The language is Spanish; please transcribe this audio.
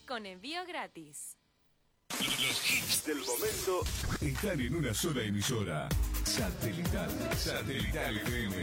con envío gratis. Los hits del momento están en una sola emisora. Satelital FM.